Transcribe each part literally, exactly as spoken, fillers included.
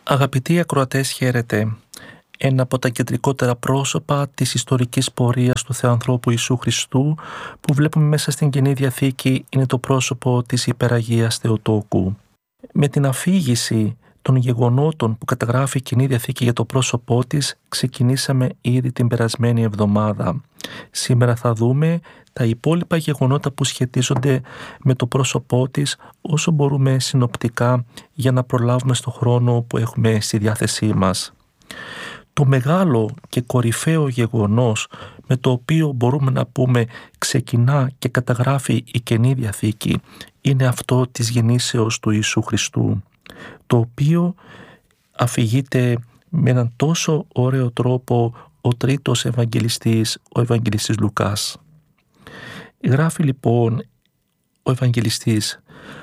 Αγαπητοί ακροατές, χαίρετε. Ένα από τα κεντρικότερα πρόσωπα της ιστορικής πορείας του Θεανθρώπου Ιησού Χριστού που βλέπουμε μέσα στην Καινή Διαθήκη είναι το πρόσωπο της Υπεραγίας Θεοτόκου. Με την αφήγηση των γεγονότων που καταγράφει η Καινή Διαθήκη για το πρόσωπό της ξεκινήσαμε ήδη την περασμένη εβδομάδα. Σήμερα θα δούμε τα υπόλοιπα γεγονότα που σχετίζονται με το πρόσωπό της όσο μπορούμε συνοπτικά για να προλάβουμε στο χρόνο που έχουμε στη διάθεσή μας. Το μεγάλο και κορυφαίο γεγονός με το οποίο μπορούμε να πούμε ξεκινά και καταγράφει η Καινή Διαθήκη είναι αυτό της γεννήσεως του Ιησού Χριστού, το οποίο αφηγείται με έναν τόσο ωραίο τρόπο ο τρίτος Ευαγγελιστής, ο Ευαγγελιστής Λουκάς. Γράφει λοιπόν ο Ευαγγελιστής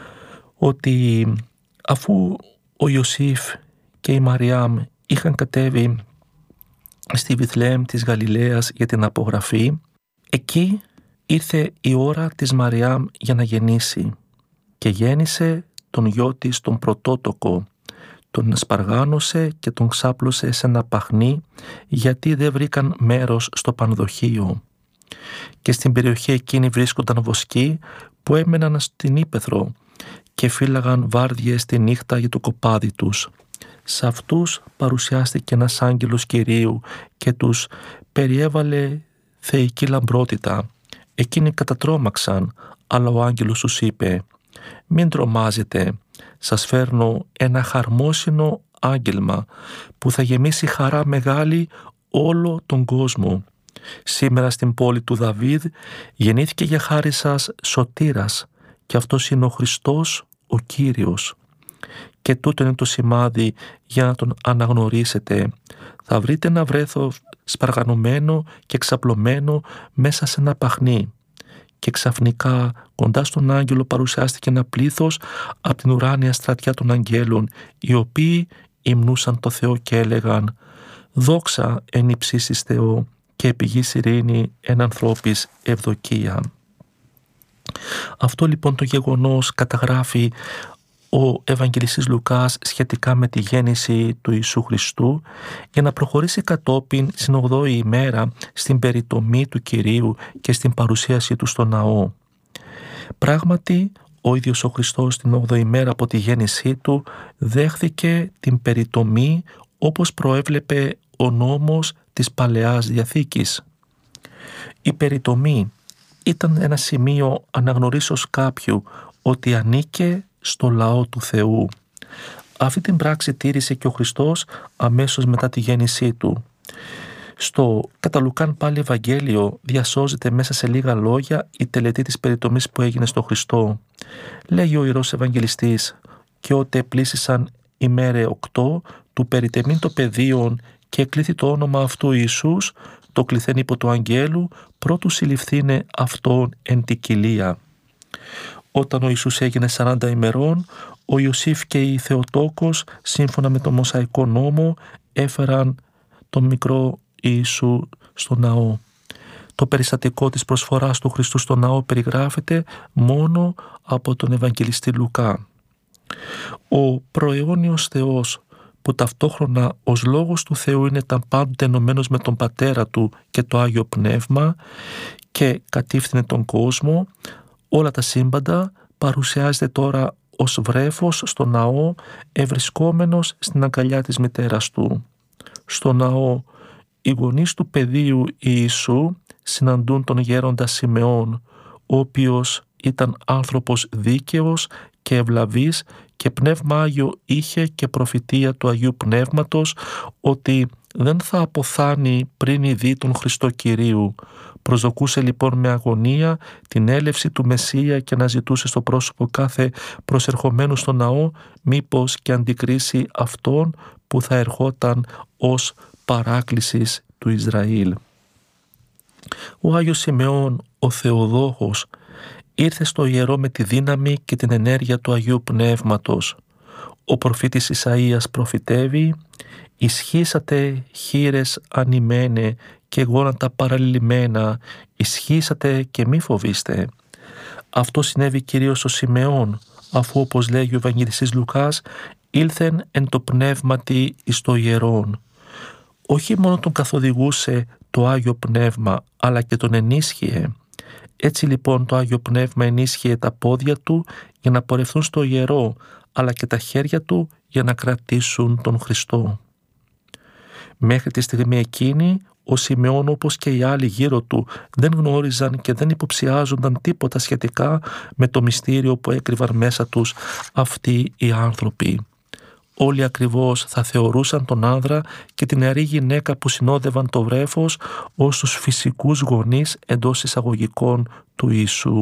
ότι αφού ο Ιωσήφ και η Μαριάμ είχαν κατέβει στη Βιθλεέμ της Γαλιλαίας για την απογραφή, εκεί ήρθε η ώρα της Μαριάμ για να γεννήσει και γέννησε τον γιο της τον πρωτότοκο. Τον σπαργάνωσε και τον ξάπλωσε σε ένα παχνί γιατί δεν βρήκαν μέρος στο πανδοχείο. Και στην περιοχή εκείνη βρίσκονταν βοσκοί που έμεναν στην ύπαιθρο και φύλαγαν βάρδιες τη νύχτα για το κοπάδι τους. Σε αυτούς παρουσιάστηκε ένας άγγελος Κυρίου και τους περιέβαλε θεϊκή λαμπρότητα. Εκείνοι κατατρόμαξαν, αλλά ο άγγελος τους είπε «Μην τρομάζετε, σας φέρνω ένα χαρμόσυνο άγγελμα που θα γεμίσει χαρά μεγάλη όλο τον κόσμο. Σήμερα στην πόλη του Δαβίδ γεννήθηκε για χάρη σας σωτήρας και αυτός είναι ο Χριστός ο Κύριος. Και τούτο είναι το σημάδι για να τον αναγνωρίσετε. Θα βρείτε ένα βρέφο σπαργανωμένο και ξαπλωμένο μέσα σε ένα παχνί». Και ξαφνικά κοντά στον άγγελο παρουσιάστηκε ένα πλήθος από την ουράνια στρατιά των αγγέλων, οι οποίοι υμνούσαν το Θεό και έλεγαν «Δόξα εν υψίστοις Θεό και επί γης ειρήνη εν ανθρώπης ευδοκία». Αυτό λοιπόν το γεγονός καταγράφει ο Ευαγγελιστής Λουκάς σχετικά με τη γέννηση του Ιησού Χριστού για να προχωρήσει κατόπιν στην ογδόη ημέρα στην περιτομή του Κυρίου και στην παρουσίασή του στο ναό. Πράγματι, ο ίδιος ο Χριστός την όγδοη ημέρα από τη γέννησή του δέχθηκε την περιτομή όπως προέβλεπε ο νόμος της Παλαιάς Διαθήκης. Η περιτομή ήταν ένα σημείο αναγνωρίσεως κάποιου ότι ανήκε στο λαό του Θεού. Αυτή την πράξη τήρησε και ο Χριστός αμέσως μετά τη γέννησή του. Στο κατά Λουκάν πάλι Ευαγγέλιο διασώζεται μέσα σε λίγα λόγια η τελετή της περιτομής που έγινε στο Χριστό. Λέγει ο Ιερός Ευαγγελιστής «Και ότε πλήσισαν ημέρε οκτώ του περιτεμήν το πεδίον και εκλήθη το όνομα αυτού Ιησούς, το κληθέν υπό του αγγέλου, πρώτου συλληφθήνε αυτόν εν τη κοιλία». Όταν ο Ιησούς έγινε σαράντα ημερών, ο Ιωσήφ και η Θεοτόκος, σύμφωνα με τον Μωσαϊκό νόμο, έφεραν τον μικρό Ιησού στο ναό. Το περιστατικό της προσφοράς του Χριστού στο ναό περιγράφεται μόνο από τον Ευαγγελιστή Λουκά. Ο προαιώνιος Θεός, που ταυτόχρονα ως Λόγος του Θεού είναι ήταν πάντοτε ενωμένος με τον Πατέρα Του και το Άγιο Πνεύμα και κατήφθηνε τον κόσμο, όλα τα σύμπαντα, παρουσιάζεται τώρα ως βρέφος στο ναό, ευρισκόμενος στην αγκαλιά της μητέρας του. Στο ναό, οι γονείς του παιδίου Ιησού συναντούν τον γέροντα Σιμεών, ο οποίος ήταν άνθρωπος δίκαιος και ευλαβής και πνεύμα Άγιο είχε και προφητεία του Αγίου Πνεύματος ότι δεν θα αποθάνει πριν ειδεί τον Χριστό Κυρίου. Προσδοκούσε λοιπόν με αγωνία την έλευση του Μεσσία και αναζητούσε στο πρόσωπο κάθε προσερχομένου στο ναό μήπως και αντικρίσει αυτόν που θα ερχόταν ως παράκλησης του Ισραήλ. Ο Άγιος Σιμεών, ο Θεοδόχος, ήρθε στο ιερό με τη δύναμη και την ενέργεια του Αγίου Πνεύματος. Ο προφήτης Ισαΐας προφητεύει «Ισχύσατε χεῖρες ανημένε και γόνατα παραλυμμένα, ισχύσατε και μη φοβήστε». Αυτό συνέβη κυρίως στο Σιμεών, αφού όπως λέγει ο Ευαγγελιστής Λουκάς ήλθεν εν το πνεύματι εις το ιερόν. Όχι μόνο τον καθοδηγούσε το Άγιο Πνεύμα, αλλά και τον ενίσχυε. Έτσι λοιπόν το Άγιο Πνεύμα ενίσχυε τα πόδια του για να πορευθούν στο ιερό, αλλά και τα χέρια του για να κρατήσουν τον Χριστό. Μέχρι τη στιγμή εκείνη, ο Σιμεών όπως και οι άλλοι γύρω του δεν γνώριζαν και δεν υποψιάζονταν τίποτα σχετικά με το μυστήριο που έκρυβαν μέσα τους αυτοί οι άνθρωποι. Όλοι ακριβώς θα θεωρούσαν τον άνδρα και την νεαρή γυναίκα που συνόδευαν το βρέφος ως τους φυσικούς γονείς εντός εισαγωγικών του Ιησού.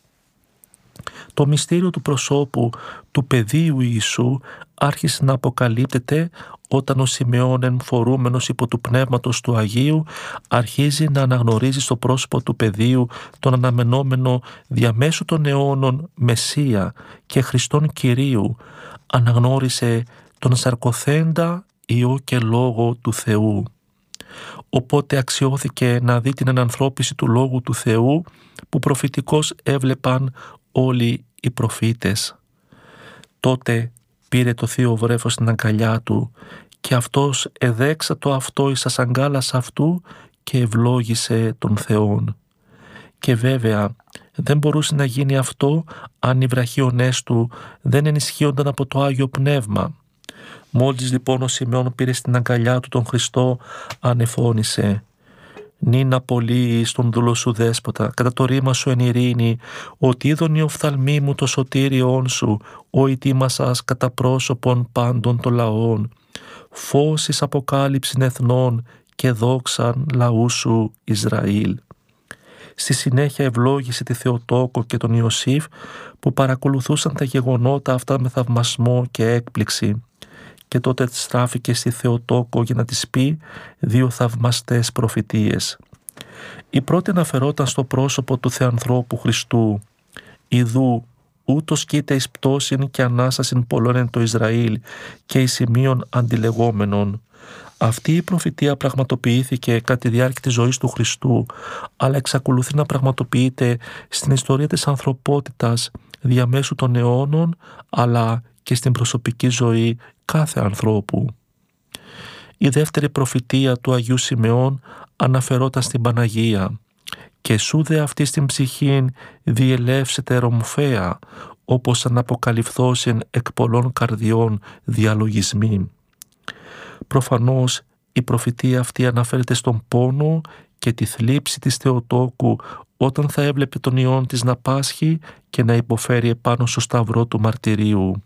Το μυστήριο του προσώπου του παιδίου Ιησού άρχισε να αποκαλύπτεται όταν ο Σιμεών, εμφορούμενος υπό του Πνεύματος του Αγίου, αρχίζει να αναγνωρίζει στο πρόσωπο του παιδίου τον αναμενόμενο διαμέσου των αιώνων Μεσσία και Χριστόν Κυρίου. Αναγνώρισε τον σαρκοθέντα Υιό και Λόγο του Θεού. Οπότε αξιώθηκε να δει την ενανθρώπιση του Λόγου του Θεού που προφητικώς έβλεπαν όλοι οι προφήτες. Τότε πήρε το θείο βρέφος στην αγκαλιά του και αυτός εδέξατο αυτό εις τας αγκάλας αυτού και ευλόγησε τον Θεόν. Και βέβαια δεν μπορούσε να γίνει αυτό αν οι βραχίονές του δεν ενισχύονταν από το Άγιο Πνεύμα. Μόλις λοιπόν ο Σιμεών πήρε στην αγκαλιά του τον Χριστό, ανεφώνησε «Νίνα πολύ στον δούλο σου δέσποτα, κατά το ρήμα σου εν ειρήνη, ότι είδον η οφθαλμή μου το σωτήριόν σου, ο ητήμασας κατά πρόσωπον πάντων των λαών, φως εις αποκάλυψην εθνών και δόξαν λαού σου Ισραήλ». Στη συνέχεια ευλόγησε τη Θεοτόκο και τον Ιωσήφ που παρακολουθούσαν τα γεγονότα αυτά με θαυμασμό και έκπληξη. Και τότε στράφηκε στη Θεοτόκο για να της πει δύο θαυμαστές προφητείες. Η πρώτη αναφερόταν στο πρόσωπο του Θεανθρώπου Χριστού. «Ιδού, ούτως κοίται εις πτώσιν και ανάστασιν πολλών εν το Ισραήλ και εις σημείων αντιλεγόμενων». Αυτή η προφητεία πραγματοποιήθηκε κατά τη διάρκεια της ζωής του Χριστού, αλλά εξακολουθεί να πραγματοποιείται στην ιστορία της ανθρωπότητας διαμέσου των αιώνων, αλλά και στην προσωπική ζωή κάθε ανθρώπου. Η δεύτερη προφητεία του Αγίου Σιμεών αναφερόταν στην Παναγία «Και σου δε αυτή στην ψυχήν διελεύσετε ρομφαία, όπως αναποκαλυφθώσιν εκ πολλών καρδιών διαλογισμοί». Προφανώς η προφητεία αυτή αναφέρεται στον πόνο και τη θλίψη της Θεοτόκου όταν θα έβλεπε τον Υιόν της να πάσχει και να υποφέρει επάνω στο σταυρό του μαρτυρίου.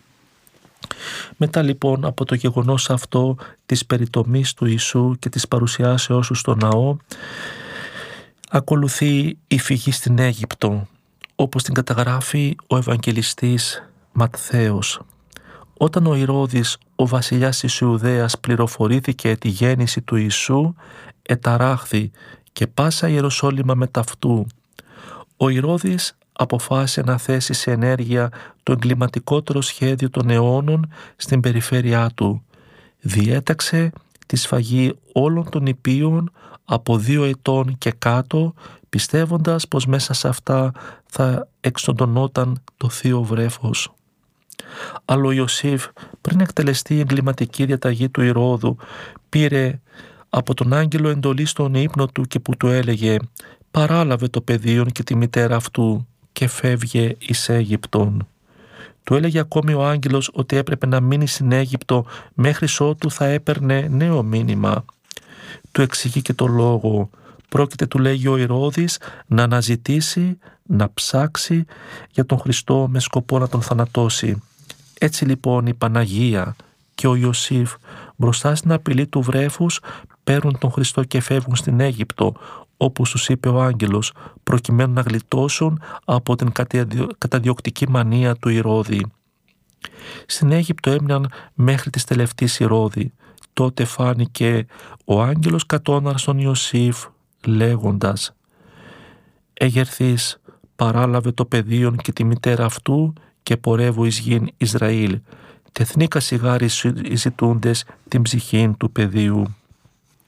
Μετά λοιπόν από το γεγονός αυτό της περιτομής του Ιησού και της παρουσιάσεώς του στο ναό, ακολουθεί η φυγή στην Αίγυπτο, όπως την καταγράφει ο Ευαγγελιστής Ματθαίος. Όταν ο Ηρώδης, ο βασιλιάς της Ιουδαίας, πληροφορήθηκε τη γέννηση του Ιησού, εταράχθη και πάσα Ιεροσόλυμα με ταυτού. Ο Ηρώδης αποφάσισε να θέσει σε ενέργεια το εγκληματικότερο σχέδιο των αιώνων στην περιφέρειά του. Διέταξε τη σφαγή όλων των ιππίων από δύο ετών και κάτω, πιστεύοντας πως μέσα σε αυτά θα εξοντωνόταν το θείο βρέφος. Αλλά ο Ιωσήφ, πριν εκτελεστεί η εγκληματική διαταγή του Ηρώδου, πήρε από τον άγγελο εντολή στον ύπνο του και που του έλεγε «Παράλαβε το παιδίον και τη μητέρα αυτού και φεύγε εις Αίγυπτον». Του έλεγε ακόμη ο άγγελος ότι έπρεπε να μείνει στην Αίγυπτο μέχρι ότου θα έπαιρνε νέο μήνυμα. Του εξηγεί και το λόγο. Πρόκειται, του λέγει ο Ηρώδης, να αναζητήσει, να ψάξει για τον Χριστό με σκοπό να τον θανατώσει. Έτσι λοιπόν η Παναγία και ο Ιωσήφ μπροστά στην απειλή του βρέφους παίρνουν τον Χριστό και φεύγουν στην Αίγυπτο, όπως τους είπε ο άγγελος, προκειμένου να γλιτώσουν από την καταδιοκτική μανία του Ηρώδη. Στην Αίγυπτο έμειναν μέχρι της τελευταίας Ηρώδη. Τότε φάνηκε ο άγγελος κατώναρ στον Ιωσήφ λέγοντας «Εγερθείς, παράλαβε το παιδίον και τη μητέρα αυτού και πορεύου εις γην Ισραήλ. Τεθνίκα σιγάρι ζητούντες την ψυχήν του παιδίου».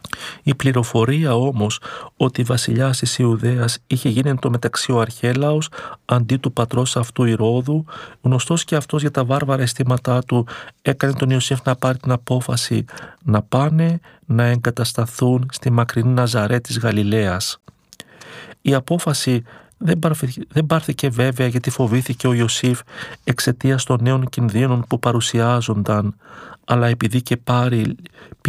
Η πληροφορία όμως ότι η βασιλιάς της Ιουδαίας είχε γίνει εν τω μεταξύ ο Αρχέλαος αντί του πατρός αυτού Ηρώδου, γνωστός και αυτός για τα βάρβαρα αισθήματά του, έκανε τον Ιωσήφ να πάρει την απόφαση να πάνε να εγκατασταθούν στη μακρινή Ναζαρέ της Γαλιλαίας. Η απόφαση δεν, πάρθηκε, δεν πάρθηκε βέβαια γιατί φοβήθηκε ο Ιωσήφ εξαιτίας των νέων κινδύνων που παρουσιάζονταν, αλλά επειδή και πάρει